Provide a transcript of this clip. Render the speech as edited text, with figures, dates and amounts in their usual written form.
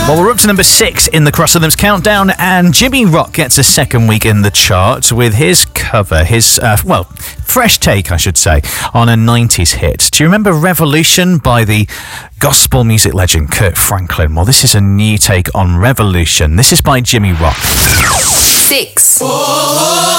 Well, we're up to number 6 in the Cross Rhythms Countdown, and Jimmy Rock gets a second week in the chart with his cover, his, fresh take, I should say, on a 90s hit. Do you remember Revolution by the gospel music legend Kirk Franklin? Well, this is a new take on Revolution. This is by Jimmy Rock. 6.